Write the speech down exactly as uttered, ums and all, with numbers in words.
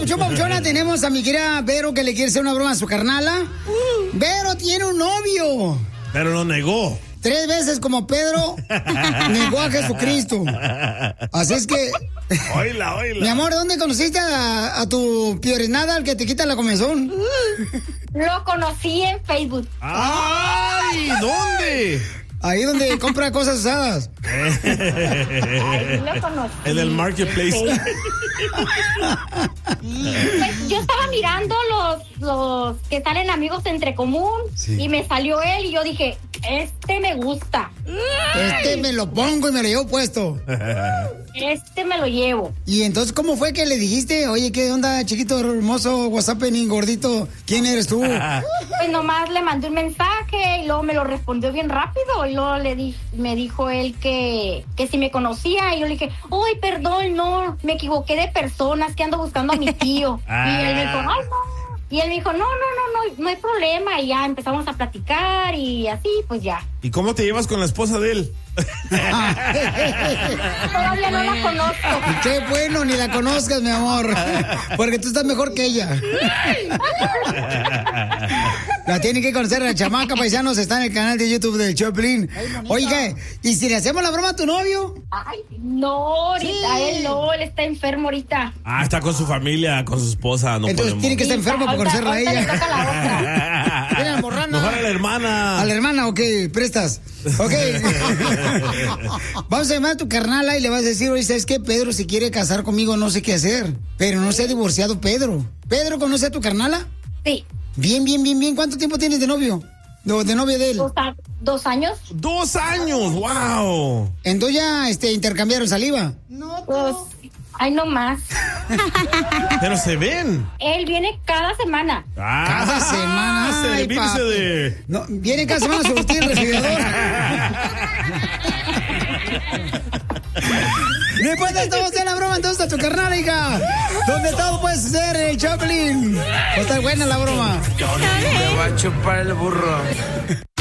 papuchón, papuchona, tenemos a mi querida Vero que le quiere hacer una broma a su carnala. Vero tiene un novio. Pero lo negó. Tres veces como Pedro negó a Jesucristo. Así es que... Oíla, oíla. Mi amor, ¿dónde conociste a, a tu pioresnada, al que te quita la comezón? Lo conocí en Facebook. ¡Ay! ¿Dónde? Ahí donde compra cosas usadas. Ahí lo conocí. En el marketplace. Pues yo estaba mirando los, los que salen amigos entre común, sí. Y me salió él y yo dije, este me gusta. Este me lo pongo y me lo llevo puesto. Este me lo llevo. Y entonces, ¿cómo fue que le dijiste? Oye, ¿qué onda, chiquito, hermoso, whatsappening, gordito? ¿Quién eres tú? Pues nomás le mandé un mensaje y luego me lo respondió bien rápido. Y luego le di, me dijo él que, que si me conocía. Y yo le dije, ay, perdón, no, me equivoqué de personas, que ando buscando a mi tío. Y él me dijo, ay, no. Y él me dijo, no, no, no, no, no hay problema. Y ya empezamos a platicar y así, pues ya. ¿Y cómo te llevas con la esposa de él? Todavía no la conozco. Qué bueno, ni la conozcas, mi amor. Porque tú estás mejor que ella. La tienen que conocer, la chamaca, paisanos. Está en el canal de YouTube del Choplin. Oiga, ¿y si le hacemos la broma a tu novio? Ay, no, ahorita sí. Él no, él está enfermo ahorita. Ah, está con su familia, con su esposa. No Entonces podemos. tiene que estar enfermo para conocerla a ella. Le toca la otra. Mira, morrana. Mejor a la hermana. A la hermana, ok, prestas. Ok. Vamos a llamar a tu carnala y le vas a decir, oye, ¿sabes qué? Pedro, si quiere casar conmigo, no sé qué hacer. Pero no se ha divorciado Pedro. ¿Pedro conoce a tu carnala? Sí. Bien, bien, bien, bien. ¿Cuánto tiempo tienes de novio? De, de novio de él. Dos, a, dos años. Dos años, wow. Entonces ya este, intercambiaron saliva. No, pues, ay, no más. Pero se ven. Él viene cada semana. Ah, cada semana. Servirse de... No, viene cada semana a surtir el refrigerador. Después de esto vamos a hacer la broma entonces a tu carnal, hija. Donde todo puedes hacer el Choplin. Va a estar buena la broma. Te va a chupar el burro.